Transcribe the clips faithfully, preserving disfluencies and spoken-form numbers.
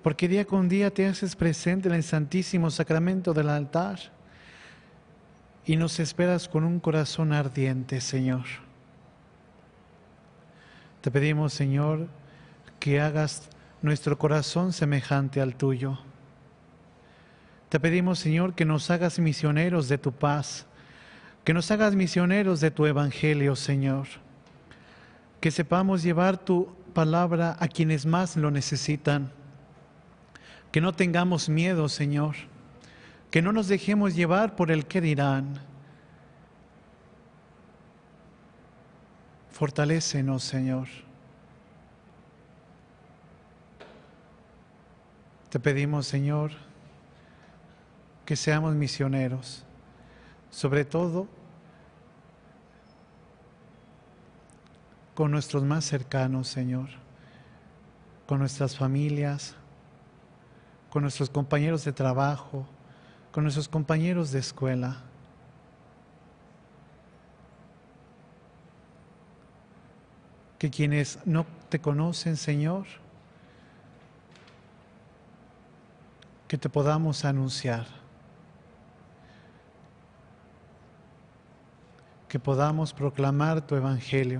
porque día con día te haces presente en el santísimo sacramento del altar y nos esperas con un corazón ardiente, Señor. Te pedimos, Señor, que hagas nuestro corazón semejante al tuyo. Te pedimos, Señor, que nos hagas misioneros de tu paz, que nos hagas misioneros de tu evangelio, Señor. Que sepamos llevar tu palabra a quienes más lo necesitan. Que no tengamos miedo, Señor. Que no nos dejemos llevar por el qué dirán. Fortalécenos, Señor. Te pedimos, Señor, que seamos misioneros, sobre todo con nuestros más cercanos, Señor, con nuestras familias, con nuestros compañeros de trabajo, con nuestros compañeros de escuela. Que quienes no te conocen, Señor, que te podamos anunciar, que podamos proclamar tu evangelio.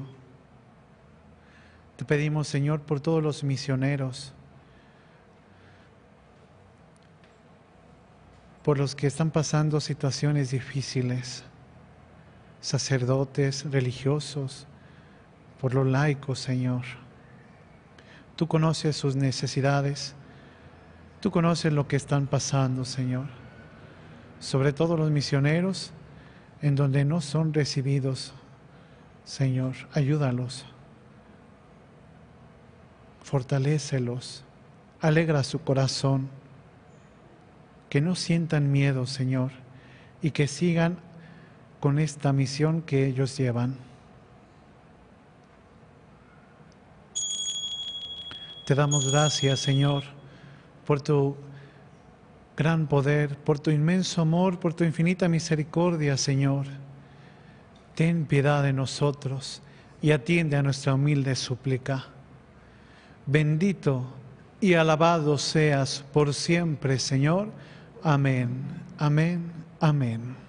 Te pedimos, Señor, por todos los misioneros, por los que están pasando situaciones difíciles, sacerdotes, religiosos, por los laicos, Señor. Tú conoces sus necesidades, tú conoces lo que están pasando, Señor. Sobre todo los misioneros, en donde no son recibidos, Señor, ayúdalos, fortalécelos, alegra su corazón, que no sientan miedo, Señor, y que sigan con esta misión que ellos llevan. Te damos gracias, Señor, por tu gran poder, por tu inmenso amor, por tu infinita misericordia, Señor. Ten piedad de nosotros y atiende a nuestra humilde súplica. Bendito y alabado seas por siempre, Señor. Amén, amén, amén.